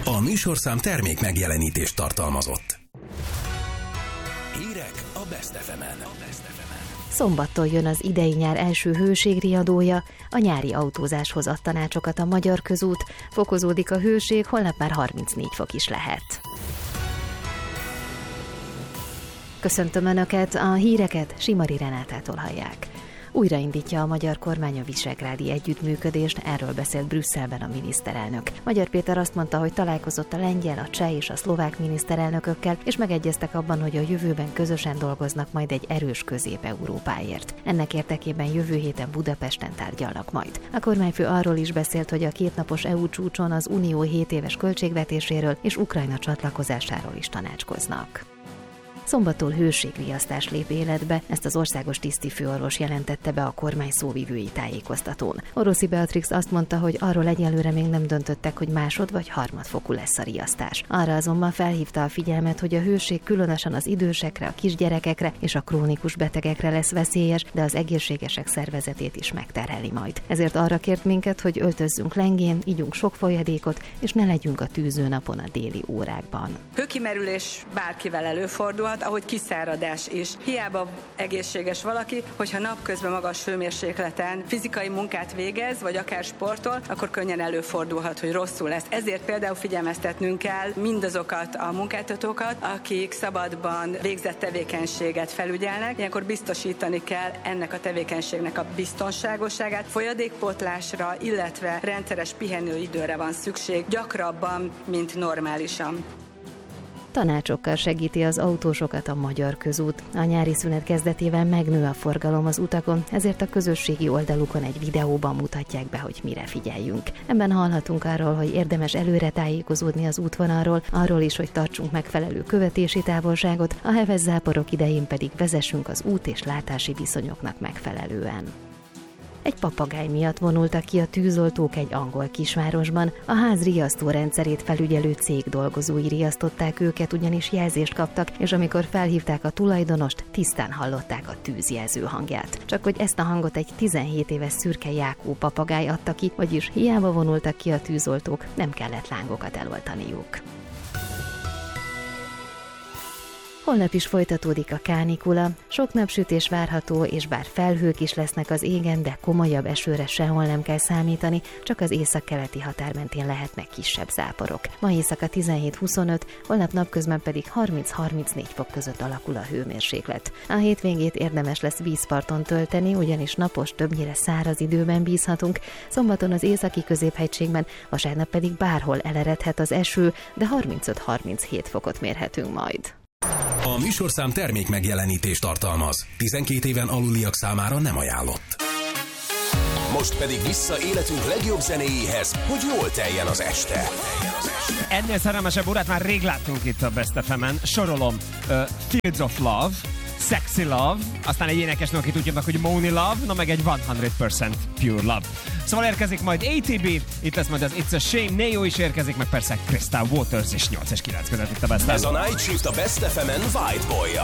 A műsorszám termék megjelenítést tartalmazott. Hírek a Best FM-en. Szombattól jön az idei nyár első hőségriadója, a nyári autózáshoz ad tanácsokat a Magyar Közút, fokozódik a hőség, holnap már 34 fok is lehet. Köszöntöm Önöket, a híreket Simari Renátától hallják. Újraindítja a magyar kormány a visegrádi együttműködést, erről beszélt Brüsszelben a miniszterelnök. Magyar Péter azt mondta, hogy találkozott a lengyel, a cseh és a szlovák miniszterelnökökkel, és megegyeztek abban, hogy a jövőben közösen dolgoznak majd egy erős Közép-Európáért. Ennek érdekében jövő héten Budapesten tárgyalnak majd. A kormányfő arról is beszélt, hogy a kétnapos EU csúcson az Unió 7 éves költségvetéséről és Ukrajna csatlakozásáról is tanácskoznak. Szombattól hőségriasztás lép életbe, ezt az országos tisztifőorvos jelentette be a kormány szóvivői tájékoztatón. Oroszi Beatrix azt mondta, hogy arról egyelőre még nem döntöttek, hogy másod vagy harmadfokú lesz a riasztás. Arra azonban felhívta a figyelmet, hogy a hőség különösen az idősekre, a kisgyerekekre és a krónikus betegekre lesz veszélyes, de az egészségesek szervezetét is megterheli majd. Ezért arra kért minket, hogy öltözzünk lengén, igyunk sok folyadékot, és ne legyünk a tűzőnapon a déli órákban. Hőkimerülés bárkivel előfordul, ahogy kiszáradás is. Hiába egészséges valaki, hogyha napközben magas hőmérsékleten fizikai munkát végez, vagy akár sportol, akkor könnyen előfordulhat, hogy rosszul lesz. Ezért például figyelmeztetnünk kell mindazokat a munkáltatókat, akik szabadban végzett tevékenységet felügyelnek. Ilyenkor biztosítani kell ennek a tevékenységnek a biztonságosságát, folyadékpótlásra, illetve rendszeres pihenőidőre van szükség, gyakrabban, mint normálisan. Tanácsokkal segíti az autósokat a Magyar Közút. A nyári szünet kezdetével megnő a forgalom az utakon, ezért a közösségi oldalukon egy videóban mutatják be, hogy mire figyeljünk. Ebben hallhatunk arról, hogy érdemes előre tájékozódni az útvonalról, arról is, hogy tartsunk megfelelő követési távolságot, a heves záporok idején pedig vezessünk az út- és látási viszonyoknak megfelelően. Egy papagáj miatt vonultak ki a tűzoltók egy angol kisvárosban. A ház riasztórendszerét felügyelő cég dolgozói riasztották őket, ugyanis jelzést kaptak, és amikor felhívták a tulajdonost, tisztán hallották a tűzjelző hangját. Csak hogy ezt a hangot egy 17 éves szürke Jákó papagáj adta ki, vagyis hiába vonultak ki a tűzoltók, nem kellett lángokat eloltaniuk. Holnap is folytatódik a kánikula, sok napsütés várható, és bár felhők is lesznek az égen, de komolyabb esőre sehol nem kell számítani, csak az északkeleti határ mentén lehetnek kisebb záporok. Ma éjszaka 17-25, holnap napközben pedig 30-34 fok között alakul a hőmérséklet. A hétvégét érdemes lesz vízparton tölteni, ugyanis napos, többnyire száraz időben bízhatunk, szombaton az északi középhegységben, vasárnap pedig bárhol eleredhet az eső, de 35-37 fokot mérhetünk majd. A műsorszám termék megjelenítést tartalmaz. 12 éven aluliak számára nem ajánlott. Most pedig vissza életünk legjobb zenéjéhez, hogy jól teljen az este. Ennél szerelmesebb órát már rég láttunk itt a Best FM-en. Sorolom: Fields of Love, Sexy Love, aztán egy énekesnő, akit úgy hívnak, hogy Moni Love, na meg egy 100% Pure Love. Szóval érkezik majd ATB, itt lesz majd az It's a Shame, Neo is érkezik, meg persze Crystal Waters is 8 és 9 között itt a Best FM. Ez a Night Shift a Best FM-en White Boy-jal.